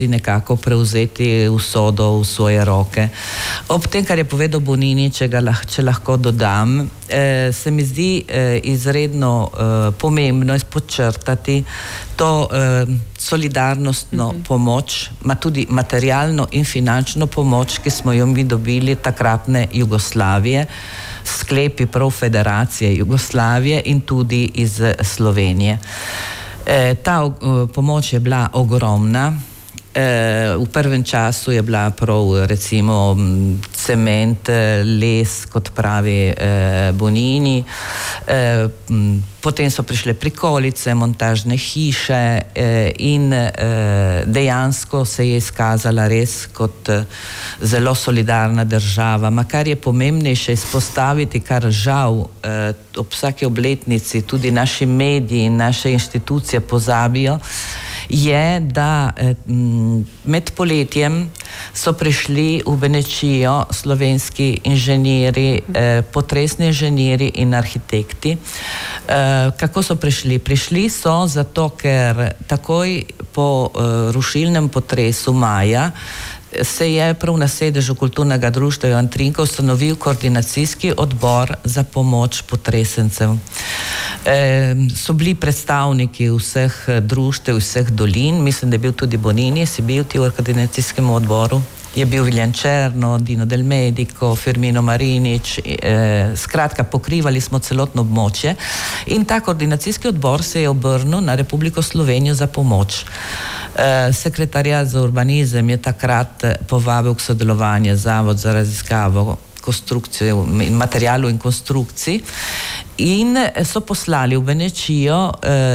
nekako prevzeti usodo v svoje roke. Ob tem, kar je povedal Bonini, če lahko dodam, se mi zdi izredno pomembno podčrtati to solidarnostno pomoč, ma tudi materialno in finančno pomoč, ki smo jo mi dobili takratne Jugoslavije, sklepi prav Federacije Jugoslavije in tudi iz Slovenije. Ta pomoč je bila ogromna. V prvem času je bila prav recimo cement, les, kot pravi Bonini, potem so prišle prikolice, montažne hiše in dejansko se je izkazala res kot zelo solidarna država. Ma kar je pomembnejše izpostaviti, kar žal ob vsaki obletnici tudi naši mediji in naše inštitucije pozabijo, je, da med poletjem so prišli v Benečijo slovenski inženirji, potresni inženirji in arhitekti. Kako so prišli? Prišli so zato, ker takoj po rušilnem potresu maja se je prav na sedežu Kulturnega društva Jovan Trinko ustanovil koordinacijski odbor za pomoč potresencem. So bili predstavniki vseh društev, vseh dolin, mislim, da je bil tudi Bonini, si bil ti v koordinacijskem odboru, je bil Viljan Černo, Dino Del Medico, Firmino Marinič, skratka pokrivali smo celotno območje in ta koordinacijski odbor se je obrnil na Republiko Slovenijo za pomoč. Sekretariat za urbanizem je takrat povabil k sodelovanju Zavod za raziskavo materialov in konstrukcij in so poslali v Benečijo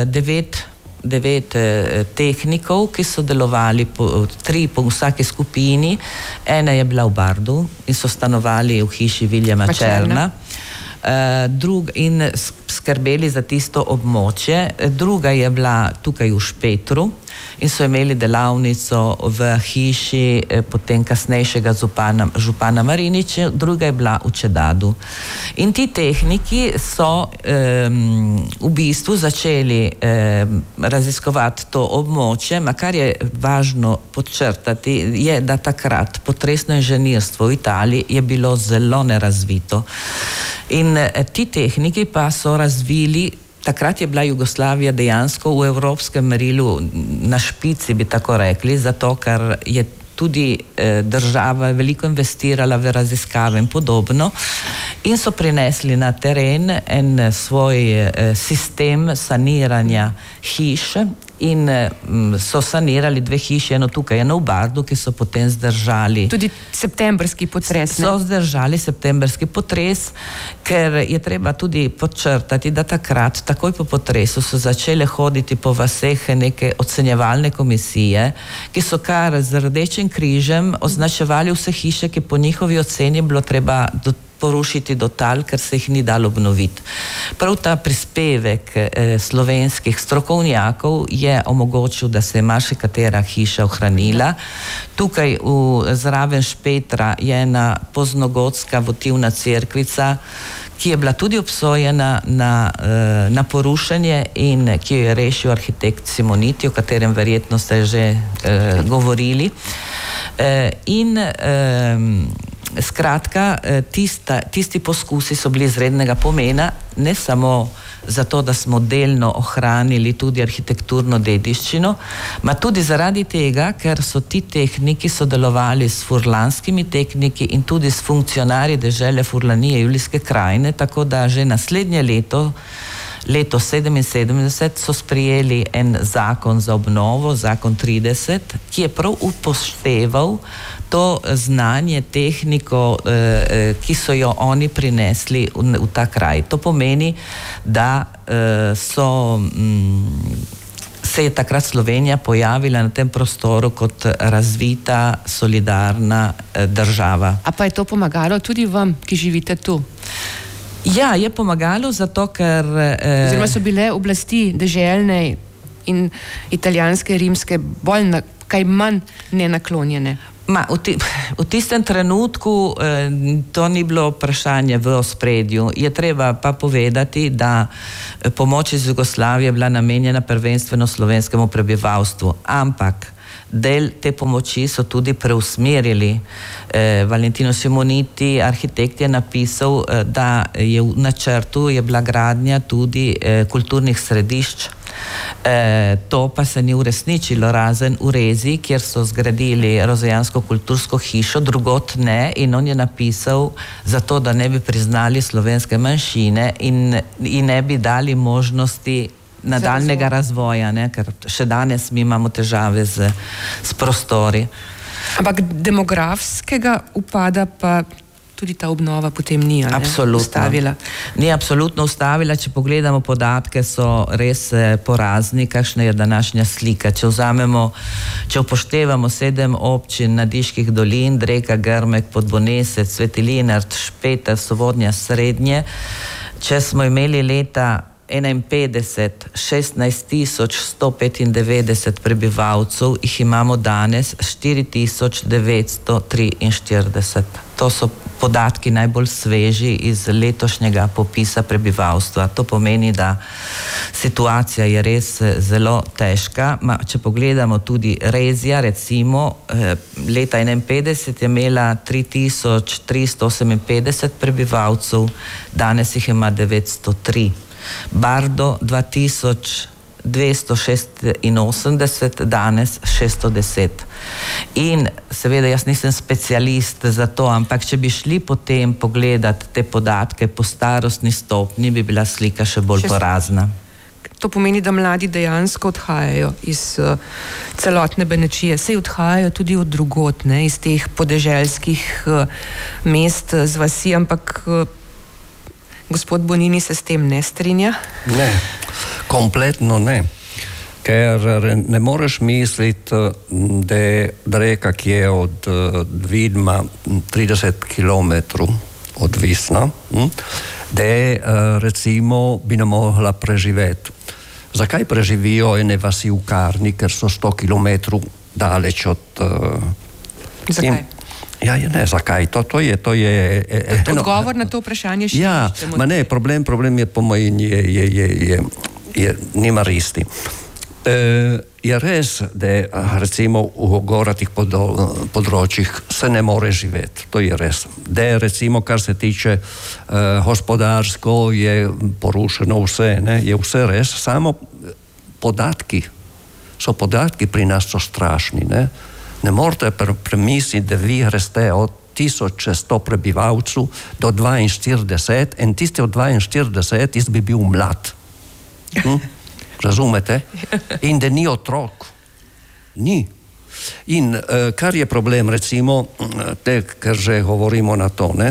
devet tehnikov, ki so delovali tri po vsaki skupini. Ena je bila v Bardu in so stanovali v hiši Viljama Černa. In skrbeli za tisto območje. Druga je bila tukaj v Špetru in so imeli delavnico v hiši potem kasnejšega župana Mariniča, druga je bila v Čedadu. In ti tehniki so v bistvu začeli raziskovati to območje, ma kar je važno podčrtati, je, da takrat potresno inženirstvo v Italiji je bilo zelo nerazvito. In ti tehniki pa so razvili, takrat je bila Jugoslavija dejansko v evropskem merilu na špici, bi tako rekli, zato ker je tudi država veliko investirala v raziskave in podobno in so prinesli na teren en svoj sistem saniranja hiš in so sanirali dve hiši, eno tukaj, eno v Bardu, ki so potem zdržali. Tudi septembrski potres, ne? So zdržali septembrski potres, ker je treba tudi podčrtati, da takrat, takoj po potresu, so začele hoditi po vaseh neke ocenjevalne komisije, ki so kar z Rdečim križem označevali vse hiše, ki po njihovi oceni bilo treba porušiti do tal, ker se jih ni dalo obnoviti. Prav ta prispevek slovenskih strokovnjakov je omogočil, da se je marsikatera hiša ohranila. Tukaj zraven Špetra je ena poznogotska votivna cerkvica, ki je bila tudi obsojena na porušenje in ki jo je rešil arhitekt Simoniti, o katerem verjetno ste že govorili. Skratka, tisti poskusi so bili izrednega pomena, ne samo zato, da smo delno ohranili tudi arhitekturno dediščino, ma tudi zaradi tega, ker so ti tehniki sodelovali s furlanskimi tehniki in tudi s funkcionarji dežele Furlanije Julijske krajine, tako da že naslednje leto 77 so sprijeli en zakon za obnovo, zakon 30, ki je prav upošteval to znanje, tehniko, ki so jo oni prinesli v ta kraj. To pomeni, da se je takrat Slovenija pojavila na tem prostoru kot razvita, solidarna država. A pa je to pomagalo tudi vam, ki živite tu? Ja, je pomagalo zato, ker... Oziroma so bile oblasti deželne in italijanske, rimske bolj kaj manj nenaklonjene? V tistem trenutku to ni bilo vprašanje v ospredju. Je treba pa povedati, da pomoč iz Jugoslavije je bila namenjena prvenstveno slovenskemu prebivalstvu, ampak Del te pomoči so tudi preusmerili. Valentino Simoniti, arhitekt, je napisal, da je v načrtu je bila gradnja tudi kulturnih središč. To pa se ni uresničilo, razen v Rezi, kjer so zgradili Rozojansko kultursko hišo, drugot ne, in on je napisal zato, da ne bi priznali slovenske manjšine in ne bi dali možnosti nadaljnega razvoja, ne, ker še danes mi imamo težave s prostori. Ampak demografskega upada pa tudi ta obnova potem ni ustavila. Ni absolutno ustavila, če pogledamo podatke, so res porazni, kakšna je današnja slika. Če upoštevamo 7 občin Nadiških dolin, Dreka, Grmek, Podbonesec, Sveti Linart, Špeter, Sovodnja, Srednje, če smo imeli leta 51 16.195 prebivalcev, jih imamo danes 4.943. To so podatki najbolj sveži iz letošnjega popisa prebivalstva. To pomeni, da situacija je res zelo težka. Če pogledamo tudi Rezija, recimo, leta 51 je imela 3.358 prebivalcev, danes jih ima 903. Bardo 2286, danes 610. In seveda jaz nisem specialist za to, ampak če bi šli potem pogledati te podatke po starostni stopnji, bi bila slika še bolj porazna. To pomeni, da mladi dejansko odhajajo iz celotne Benečije, saj odhajajo tudi od drugot, ne, iz teh podeželskih mest z vasi, ampak gospod Bonini se s tem ne strinja? Ne, kompletno ne. Ker ne moreš misliti, da Dreka, ki je od Vidma 30 kilometrov odvisna, da recimo bi ne mogla preživeti. Zakaj preživijo ene vasi v Karni, ker so 100 kilometrov daleč od... Zakaj? Ja, ne, zakaj? To je odgovor na to vprašanje še. Ja, ma ne, problem je po mojem nima risti. Je res, da recimo v goratih področjih se ne more živeti, to je res. Da recimo, kar se tiče gospodarsko, je porušeno vse, ne, je vse res, samo podatki pri nas so strašni, ne. Ne morate premisliti, da vi greste od 1100 prebivalcev do 42 in tiste od 42 jaz bi bil mlad. Razumete? In da ni otrok. Ni. In kar je problem, recimo, ker že govorimo na to, ne,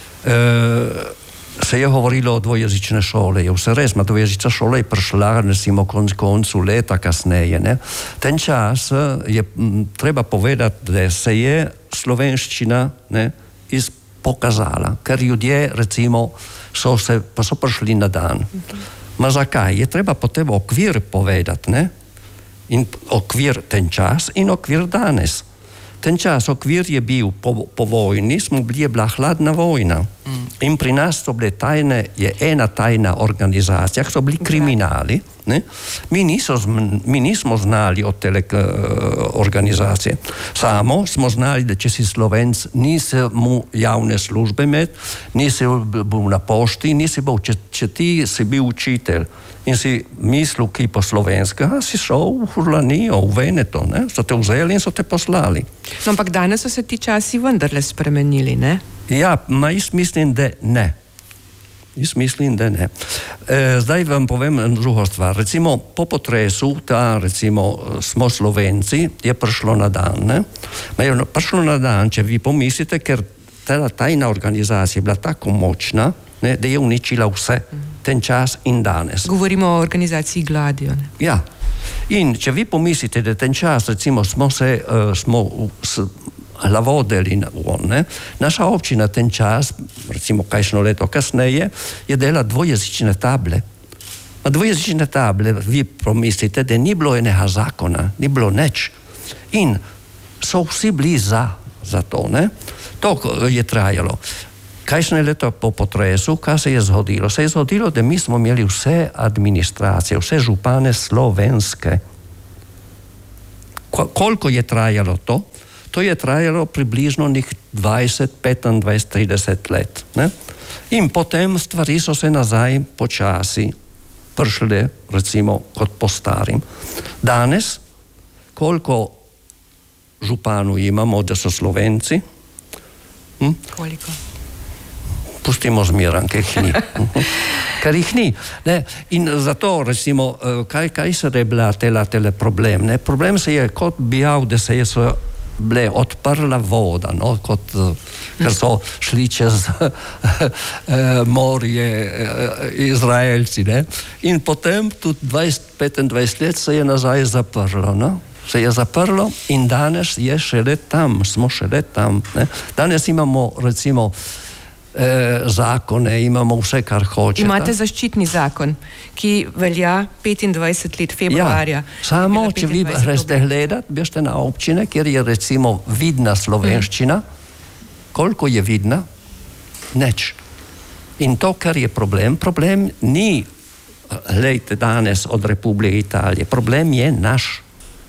se je govorilo o dvojezične šole. Je vse res, dvojezična šola je prišla, recimo, koncu leta kasneje. Ne. Ten čas je treba povedati, da se je slovenščina, ne, pokazala, ker ljudje, recimo, so prišli na dan. Ma zakaj? Je treba potem okvir povedati, ne? In okvir ten čas in okvir danes. Ten čas, okvir je bil po vojni, je bila hladna vojna. In pri nas so bile je ena tajna organizacija, so bili kriminali. Ne? Mi nismo znali od te organizacije. Samo smo znali, da če si Slovenc, nisi mu javne službe med, nisi bil na pošti, nisi bil, če ti si bil učitelj in si mislil, ki po slovenskega, si šel v Furlanijo, v Veneto, ne? So te vzeli in so te poslali. No, ampak danes so se ti časi vendarle spremenili, ne? Ja, jaz mislim, da ne. Zdaj vam povem drugo stvar. Recimo, po potresu, smo Slovenci, je prišlo na dan, ne? Prišlo na dan, če vi pomislite, ker ta tajna organizacija je bila tako močna, ne, da je uničila vse, ten čas in danes. Govorimo o organizaciji Gladio, ne? Ja. In če vi pomislite, da ten čas, recimo, smo hlavodeli, ne? Naša občina ten čas, recimo kajšno leto kasneje, je dela dvojezične table. A dvojezične table, vi pomislite, da ni bilo enega zakona, ni bilo nič. In so vsi bili za to, ne? To je trajalo. Kajšne leto po potresu, kaj se je zgodilo? Se je zgodilo, da mi smo imeli vse administracije, vse župane slovenske. Koliko je trajalo to? To je trajalo približno 20, 25, 30 let. Ne? In potem stvari so se nazaj počasi prišle, recimo, kot po starim. Danes, koliko županov imamo, da so Slovenci? Koliko? Pustimo zmiran, ker jih ni. Ne? In zato, recimo, kaj se je bila tele problem? Ne? Problem se je kot bijal, da se je ble odprla voda, no? Ker so šli čez morje Izraelci. Ne? In potem tudi 20-25 let se je nazaj zaprlo. No? Se je zaprlo in danes je šele tam, smo šele tam. Ne? Danes imamo, recimo, zakone, imamo vse, kar hočete. Imate zaščitni zakon, ki velja 25 let februarja. Ja, samo, če vi greste gledat, biste na občine, kjer je recimo vidna slovenščina, koliko je vidna? Neč. In to, kar je problem ni, glejte, danes od Republike Italije, problem je naš.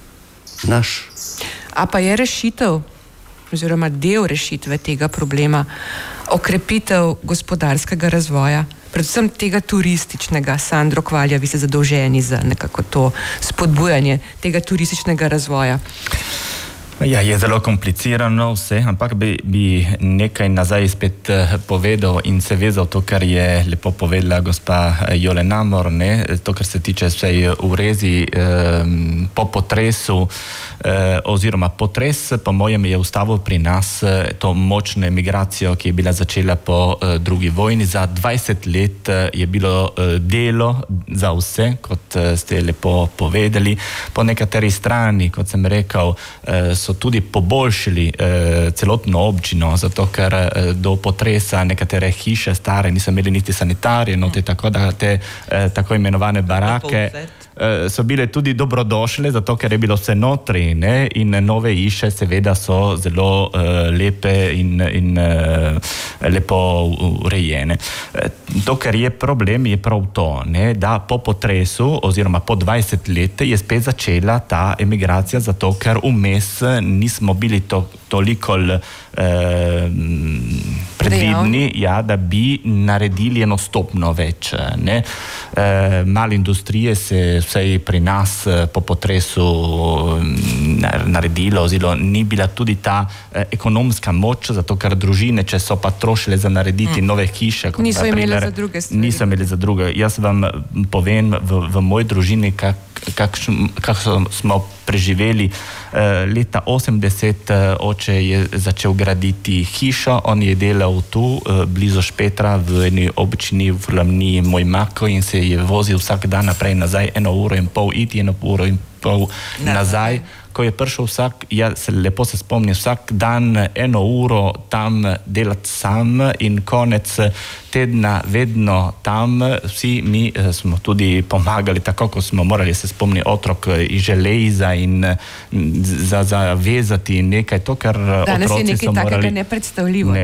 A pa je rešitev, oziroma del rešitve tega problema, okrepitev gospodarskega razvoja, predvsem tega turističnega. Sandro Kvalja, vi ste zadolženi za nekako to spodbujanje tega turističnega razvoja. Ja, je zelo komplicirano vse, ampak bi nekaj nazaj spet povedal in se vezal to, kar je lepo povedala gospa Jole Namor, ne? To, kar se tiče vsej urezi po potresu, oziroma potres, po mojem, je ustavil pri nas to močno emigracijo, ki je bila začela po drugi vojni. Za 20 let je bilo delo za vse, kot ste lepo povedali. Po nekateri strani, kot sem rekel, so tudi poboljšali celotno občino, zato ker do potresa nekatere hiše stare niso imeli niti sanitarije, tako da te tako imenovane barake so bile tudi dobrodošle, zato ker je bilo vse notri, ne? In nove hiše seveda so zelo lepe in lepo urejene. To, kar je problem, je prav to, ne? Da po potresu oziroma po 20 let je spet začela ta emigracija, zato ker vmes nismo bili toliko predvidni, ja, da bi naredili eno stopno več. Ne? Malo industrije se vsej pri nas po potresu naredilo, oziroma ni bila tudi ta ekonomska moč, zato ker družine, če so pa trošile za narediti nove hiše, niso imeli za druge stvari. Niso imeli za druge. Jaz vam povem v moji družini, kako smo preživeli. Leta 80 oče je začel graditi hišo, on je delal tu, blizu Špetra, v eni občini v Flamniji, moj mako, in se je vozil vsak dan naprej nazaj, 1,5 ure iti, 1,5 ure nazaj. Ko je prišel se lepo se spomnim, vsak dan 1 uro tam delati sam in konec tedna vedno tam. Vsi mi smo tudi pomagali, tako ko smo morali, se spomni otrok iz železa in zavezati nekaj, to, kar danes otroci so morali. Danes je nekaj takega nepredstavljivo.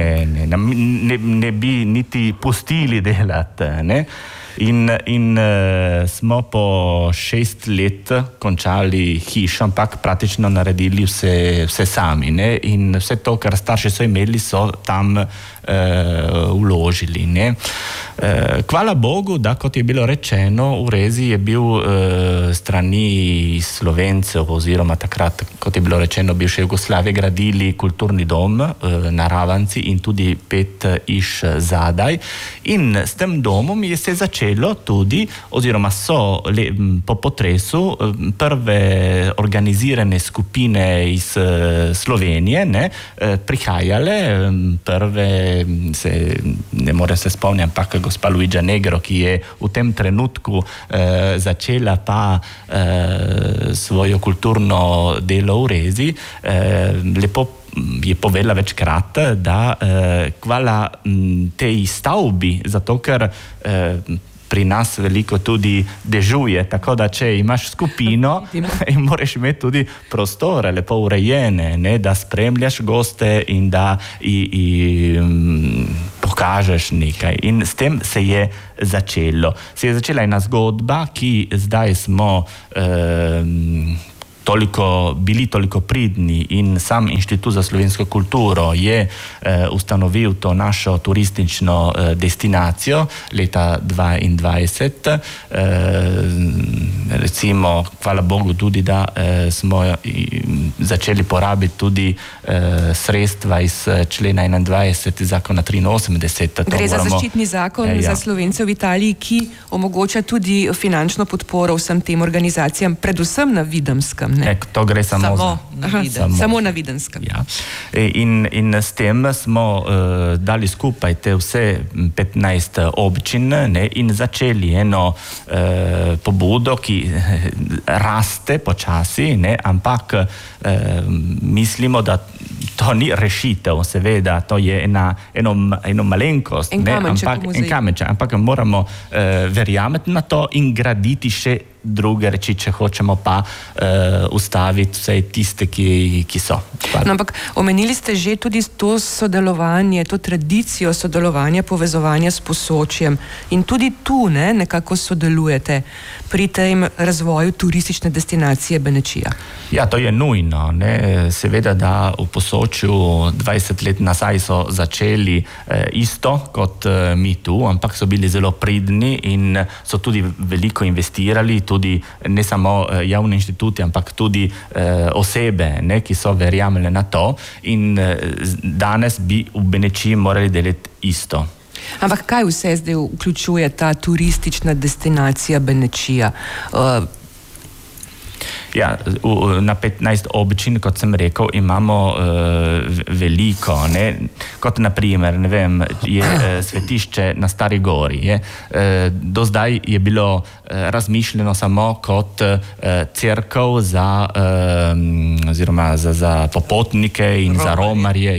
Ne bi niti pustili delati, ne? In smo po 6 let končali hišo, ampak praktično naredili vse sami, ne? In vse to, kar starši so imeli, so tam vložili, ne? Hvala Bogu, da, kot je bilo rečeno, v Rezi je bil strani Slovencev, oziroma takrat, kot je bilo rečeno, bivše Jugoslavije, gradili kulturni dom na Ravanci in tudi 5 hiš zadaj. In s tem domom je se začelo tudi, oziroma so po potresu prve organizirane skupine iz Slovenije, ne, prihajale, prve ne morem se spomniti, ampak gospa Luigia Negro, ki je v tem trenutku začela pa svojo kulturno delo v Rezi, lepo je povedala večkrat, da hvala tej stavbi, zato ker pri nas veliko tudi dežuje, tako da če imaš skupino, moraš imeti tudi prostore lepo urejene, ne, da spremljaš goste in da pokažeš nekaj. In s tem se je začela ena zgodba, ki zdaj smo bili toliko pridni in sam Inštitut za slovensko kulturo je ustanovil to našo turistično destinacijo leta 2022. Recimo, hvala Bogu tudi, da smo začeli porabiti tudi sredstva iz člena 21 zakona 83. Gre za zaščitni zakon za Slovence v Italiji, ki omogoča tudi finančno podporo vsem tem organizacijam, predvsem na Videmskem. To gre samo na Videmskem. Ja. In s tem smo dali skupaj te vse 15 občin in začeli eno pobudo, ki raste počasi, ampak mislimo, da to ni rešitev, seveda, to je eno malenkost, en kamenček, ampak moramo verjameti na to in graditi še druge reči, če hočemo pa ustaviti vse tiste, ki so. No, ampak omenili ste že tudi to sodelovanje, to tradicijo sodelovanja, povezovanja s Posočjem in tudi tu nekako sodelujete pri tem razvoju turistične destinacije Benečija. Ja, to je nujno. Seveda, da v Posočju 20 let nazaj so začeli isto kot mi tu, ampak so bili zelo pridni in so tudi veliko investirali, tudi ne samo javni inštituti, ampak tudi osebe, ki so verjamele na to in danes bi v Benečiji morali delati isto. Ampak kaj vse zdaj vključuje ta turistična destinacija Benečija? Ja, na 15 občin, kot sem rekel, imamo veliko, kot na primer, je svetišče na Stari Gori. Do zdaj je bilo razmišljeno samo kot cerkev oziroma za popotnike in za romarje,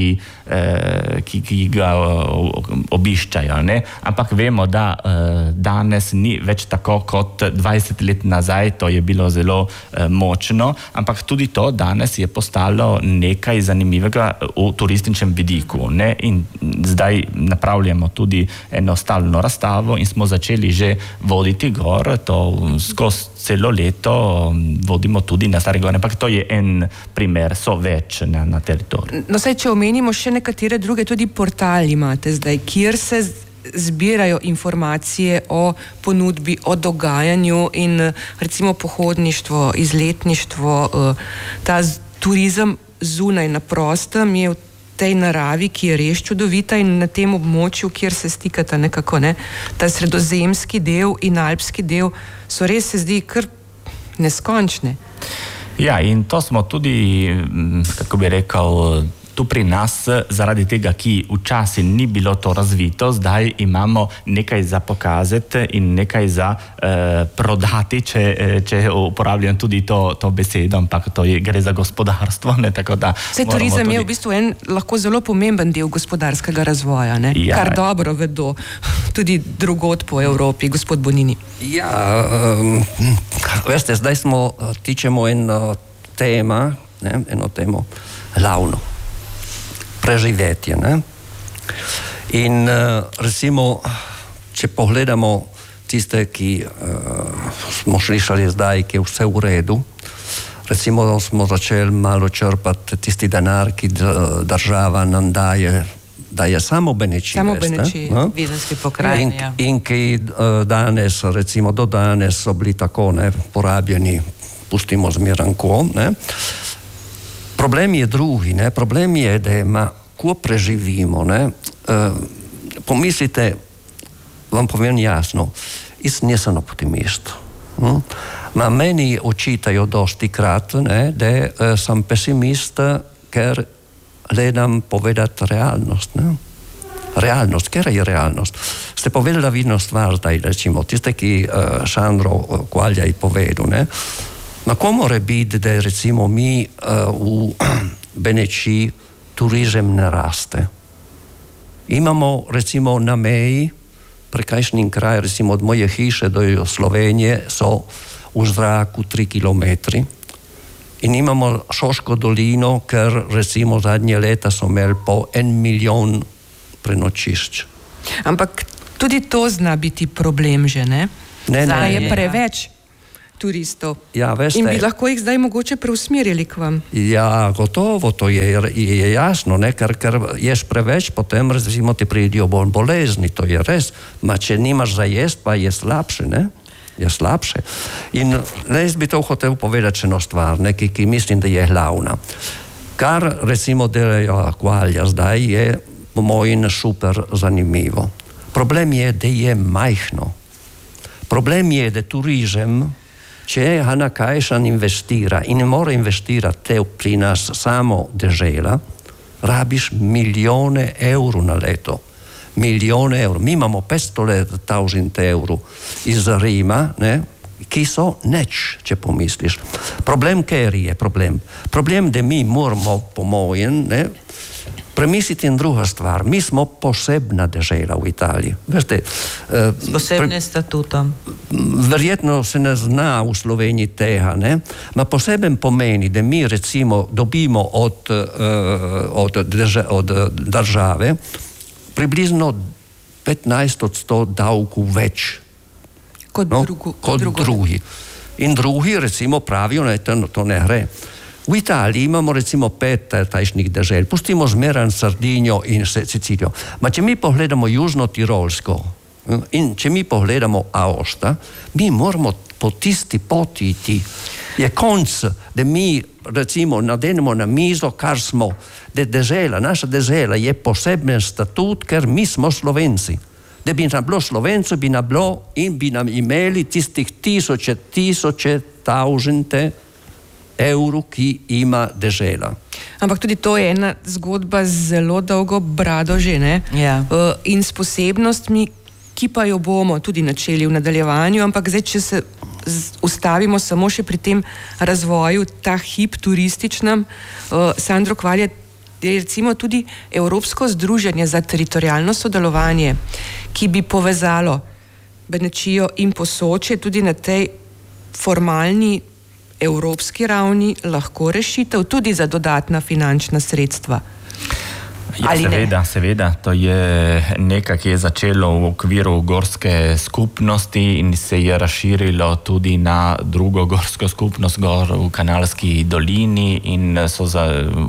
ki ga obiščajo. Ampak vemo, da danes ni več tako kot 20 let nazaj, to je bilo zelo močno, ampak tudi to danes je postalo nekaj zanimivega v turističnem vidiku. In zdaj napravljamo tudi eno stalno razstavo in smo začeli že voditi gor, to skozi celo leto vodimo tudi na Stari Gori, ampak to je en primer, so več na teritoriju. No, saj, če omenimo še nekatere druge, tudi portali imate zdaj, kjer se zbirajo informacije o ponudbi, o dogajanju in recimo pohodništvo, izletništvo, ta turizem zunaj na prostem je v tej naravi, ki je res čudovita in na tem območju, kjer se stikata nekako, ta sredozemski del in alpski del so res, se zdi, kar neskončne. Ja, in to smo tudi, kako bi rekel, tu pri nas, zaradi tega, ki včasih ni bilo to razvito, zdaj imamo nekaj za pokazati in nekaj za prodati, če uporabljam tudi to besedo, ampak to gre za gospodarstvo. Saj turizem je v bistvu en lahko zelo pomemben del gospodarskega razvoja, Ja. Kar dobro vedo tudi drugod po Evropi, gospod Bonini. Ja, veste, zdaj tičemo eno temo glavno. Preživetje. In recimo, če pogledamo tiste, ki smo slišali zdaj, ki je vse v redu, recimo smo začeli malo črpati tisti denar, ki država nam daje samo Benečiji. Samo Benečiji, Videmski pokrajini. In ki danes, recimo do danes so bili tako porabljeni, pustimo zmeranko. Problem je drugi, problem je, da ko preživimo, pomislite, vam povem jasno, jaz nisem optimist. Ma meni očitajo dosti krat, da sem pesimist, ker gledam povedati realnost. Realnost, ker je realnost. Ste povedali vidno stvar zdaj, recimo, tiste, ki Sandro Quaglia je povedal, ma ko more biti, da recimo mi v Benečiji turizem ne raste. Imamo recimo na meji, prekajšnji kraj, recimo od moje hiše do Slovenije so v zraku 3 kilometri in imamo Šoško dolino, ker recimo zadnje leta so imeli po 1 milijon prenočišč. Ampak tudi to zna biti problem že, ne? Zdaj je preveč turistov. Ja, veste, in bi lahko jih zdaj mogoče preusmerili k vam. Ja, gotovo, to je jasno, ne? Ker ješ preveč, potem recimo ti pridijo bolezni, to je res. Ma če nimaš za jest, pa je slabše, ne? Je slabše. In jaz bi to hotel povedati eno stvar, ne? Ki mislim, da je glavna. Kar recimo delajo Aqualia zdaj je po mojem super zanimivo. Problem je, da je majhno. Problem je, da turizem, če Hanna Kajšan investira in ne mora investirati pri nas samo dežela, rabiš milijone evrov na leto. Milijone evrov. Mi imamo 500.000 evrov iz Rima, ne, ki so neč, če pomisliš. Problem, ker je problem. Problem, da mi moramo, po mojem, ne, premisliti in druga stvar. Mi smo posebna dežela v Italiji. Veste, s posebnim statutom. Verjetno se ne zna v Sloveniji tega, ne? Ma poseben pomeni, da mi recimo dobimo od države približno 15% davku več. Kot drugi. In drugi recimo pravijo, da to ne gre. V Italiji imamo recimo 5 tajšnjih dežel, pustimo zmeraj Sardinijo in Sicilijo. Ma če mi pogledamo Južno Tirolsko in če mi pogledamo Aosta, mi moramo po tisti poti iti. Je konc, da mi recimo nadenemo na mizo, kar smo, da dežela, naša dežela je poseben statut, ker mi smo Slovenci. Da bi nam bilo Slovenci, bi nam bilo in bi nam imeli tistih tisoče, tausende evrov, ki ima dežela. Ampak tudi to je ena zgodba z zelo dolgo brado že, ne? Ja. In s posebnostmi, ki pa jo bomo tudi načeli v nadaljevanju, ampak zdaj, če se ustavimo samo še pri tem razvoju, ta hip turističnem, Sandro Kvalja, je recimo tudi Evropsko združenje za teritorialno sodelovanje, ki bi povezalo Benečijo in Posočje tudi na tej formalni evropski ravni lahko rešitev tudi za dodatna finančna sredstva. Ja, seveda, to je nekaj, ki je začelo v okviru gorske skupnosti in se je razširilo tudi na drugo gorsko skupnost gor v Kanalski dolini in so za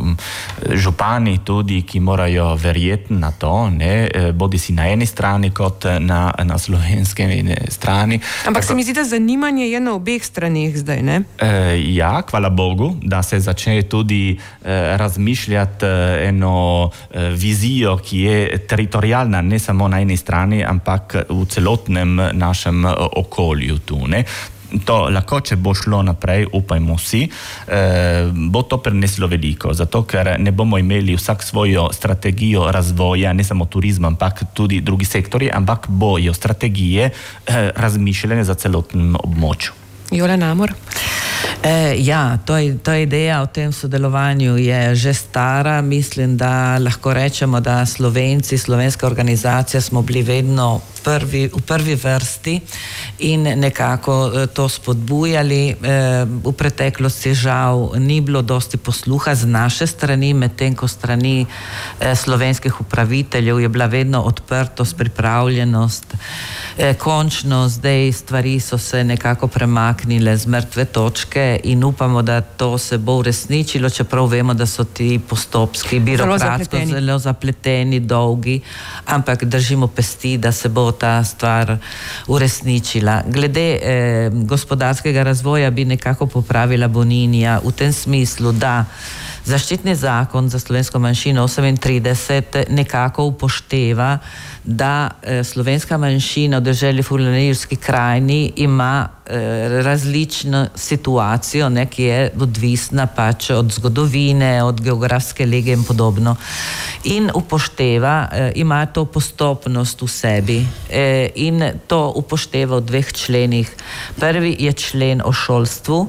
župani tudi, ki morajo verjeti na to, ne, bodi si na eni strani kot na slovenske strani. Ampak se mi zdi, da zanimanje je na obeh straneh zdaj, ne? Ja, hvala Bogu, da se začne tudi razmišljati eno vizijo, ki je teritorijalna, ne samo na eni strani, ampak v celotnem našem okolju tu, ne. To lahko, če bo šlo naprej, upajmo vsi, bo to prineslo veliko, zato ker ne bomo imeli vsak svojo strategijo razvoja, ne samo turizma, ampak tudi drugi sektori, ampak bojo strategije razmišljene za celotnem območju. Jole Namor? Ja, ta ideja o tem sodelovanju je že stara. Mislim, da lahko rečemo, da Slovenci, slovenska organizacija smo bili vedno v prvi vrsti in nekako to spodbujali. V preteklosti žal ni bilo dosti posluha z naše strani, medtem ko strani slovenskih upraviteljev je bila vedno odprtost, pripravljenost. Končno zdaj stvari so se nekako premaknile z mrtve točke in upamo, da to se bo uresničilo, čeprav vemo, da so ti postopki birokratsko zelo zapleteni, dolgi, ampak držimo pesti, da se bo ta stvar uresničila. Glede gospodarskega razvoja bi nekako popravila Boninija v tem smislu, da zaščitni zakon za slovensko manjšino 38 nekako upošteva, da slovenska manjšina v deželi Furlanirski krajini ima različno situacijo, ne, ki je odvisna pač od zgodovine, od geografske lege in podobno. In upošteva, ima to postopnost v sebi in to upošteva v 2 členih. Prvi je člen o šolstvu,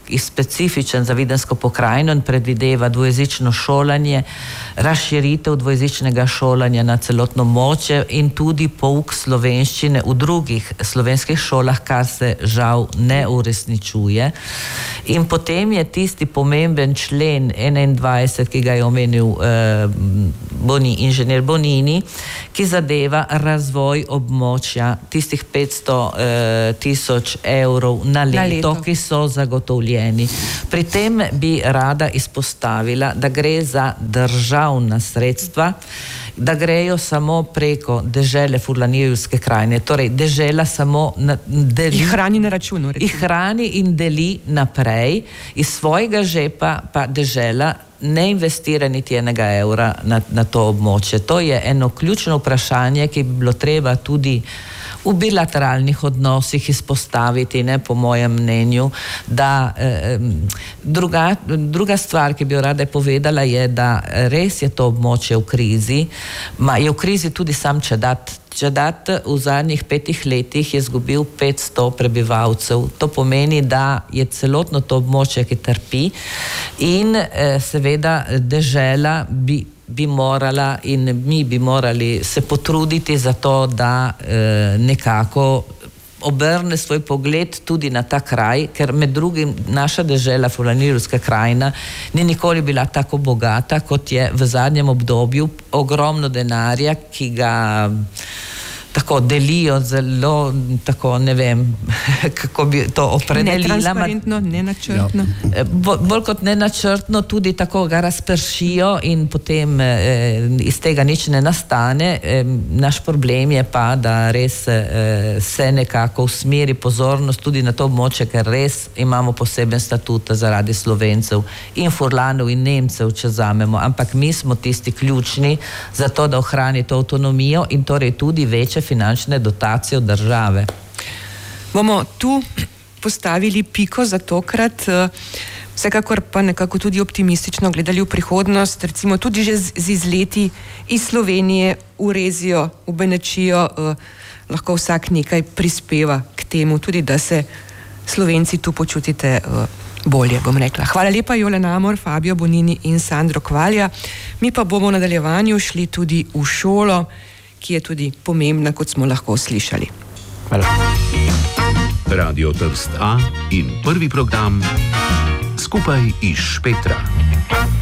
specifičen za Vidensko pokrajino in predvideva dvojezično šolanje, razširitev dvojezičnega šolanja na celotno območje in tudi pouk slovenščine v drugih slovenskih šolah, kar se žal ne uresničuje. In potem je tisti pomemben člen 21, ki ga je omenil inženir Bonini, ki zadeva razvoj območja, tistih 500.000 evrov na leto, ki so zagotovljeni. Pri tem bi rada izpostavila, da gre za državna sredstva, da grejo samo preko dežele Furlanijevske krajine, torej dežela samo deli. Jih hrani na računu. Jih hrani in deli naprej, iz svojega žepa pa dežela ne investira niti enega evra na to območje. To je eno ključno vprašanje, ki bi bilo treba tudi v bilateralnih odnosih izpostaviti, ne, po mojem mnenju, da druga stvar, ki bi jo rada povedala, je, da res je to območje v krizi, je v krizi tudi sam Čedat. Čedat v zadnjih 5 letih je izgubil 500 prebivalcev. To pomeni, da je celotno to območje, ki trpi in seveda dežela bi morala in mi bi morali se potruditi za to, da nekako obrne svoj pogled tudi na ta kraj, ker med drugim naša dežela Furlanijevska krajina ni nikoli bila tako bogata, kot je v zadnjem obdobju. Ogromno denarja, ki ga tako delijo zelo, tako ne vem, kako bi to opredelila. Netransparentno, nenačrtno. Bolj kot nenačrtno, tudi tako ga razpršijo in potem iz tega nič ne nastane. Naš problem je pa, da res se nekako usmeri pozornost tudi na to območje, ker res imamo poseben statut zaradi Slovencev in Furlanov in Nemcev, če vzamemo. Ampak mi smo tisti ključni za to, da ohrani to avtonomijo in torej tudi večje finančne dotacije od države. Bomo tu postavili piko za tokrat, vsekakor pa nekako tudi optimistično gledali v prihodnost, recimo tudi že z izleti iz Slovenije v Rezijo, v Benečijo, lahko vsak nekaj prispeva k temu, tudi da se Slovenci tu počutite bolje, bom rekla. Hvala lepa, Jole Namor, Fabio Bonini in Sandro Kvalja. Mi pa bomo v nadaljevanju šli tudi v šolo, ki je tudi pomembna, kot smo lahko slišali. Hvala. Radio Trst A in prvi program skupaj iz Špetra.